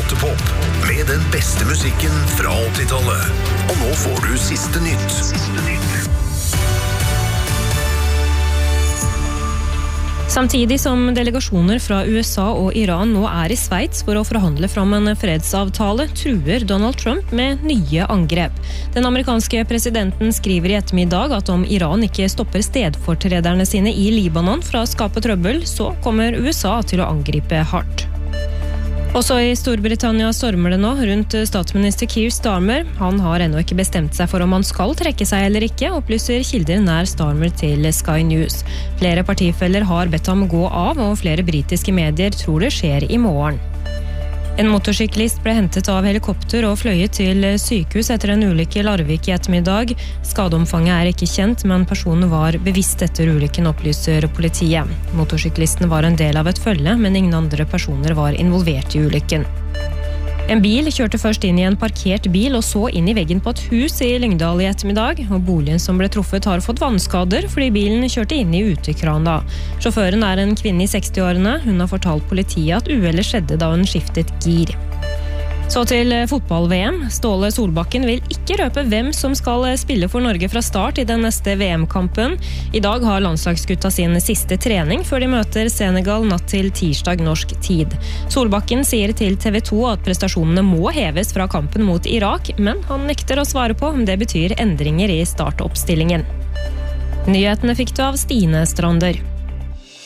Rottepop med den beste musikken fra 80-tallet. Og nå får du siste nytt. Samtidig som delegasjoner fra USA og Iran nå i Sveits for å forhandle fram en fredsavtale, truer Donald Trump med nye angrep. Den amerikanske presidenten skriver i ettermiddag at om Iran ikke stopper stedfortrederne sine i Libanon fra å skape trøbbel, så kommer USA til å angripe hardt. Også i Storbritannia stormer det nå rundt statsminister Keir Starmer. Han har ennå ikke bestemt seg for om han skal trekke seg eller ikke, opplyser kilder nær Starmer til Sky News. Flere partifeller har bedt ham gå av, og flere britiske medier tror det skjer i morgen. En motorsyklist ble hentet av helikopter og fløyet til sykehus etter en ulykke i Larvik i ettermiddag. Skadeomfanget ikke kjent, men personen var bevisst etter ulykken, opplyser politiet. Motorsyklisten var en del av et følge, men ingen andre personer var involvert i ulykken. En bil kjørte først inn i en parkert bil og så inn i veggen på et hus i Lyngdal i ettermiddag, og boligen som ble truffet har fått vannskader fordi bilen kjørte inn i utekrana. Sjåføren en kvinne i 60-årene. Hun har fortalt politiet at uhellet skjedde da hun skiftet gir. Så til fotball-VM. Ståle Solbakken vil ikke røpe hvem som skal spille for Norge fra start i den neste VM-kampen. I dag har landslagsgutta sin siste trening før de møter Senegal natt til tirsdag norsk tid. Solbakken sier til TV 2 at prestasjonene må heves fra kampen mot Irak, men han nekter å svare på om det betyr endringer i startoppstillingen. Nyhetene fikk du av Stine Strander.